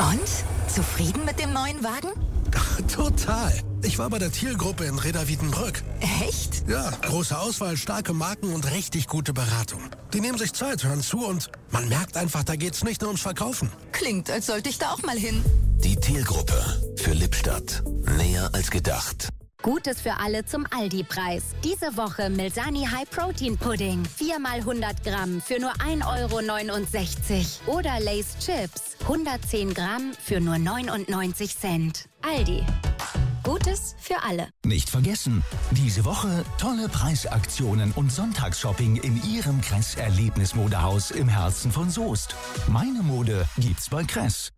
Und? Zufrieden mit dem neuen Wagen? Total. Ich war bei der Thiel-Gruppe in Reda-Wiedenbrück. Echt? Ja, große Auswahl, starke Marken und richtig gute Beratung. Die nehmen sich Zeit, hören zu und man merkt einfach, da geht's nicht nur ums Verkaufen. Klingt, als sollte ich da auch mal hin. Die Thiel-Gruppe für Lippstadt. Näher als gedacht. Gutes für alle zum Aldi-Preis. Diese Woche Milsani High Protein Pudding. 4 mal 100 Gramm für nur 1,69 €. Oder Lay's Chips. 110 Gramm für nur 99 Cent. Aldi. Gutes für alle. Nicht vergessen, diese Woche tolle Preisaktionen und Sonntagsshopping in Ihrem Kress Erlebnismodehaus im Herzen von Soest. Meine Mode gibt's bei Kress.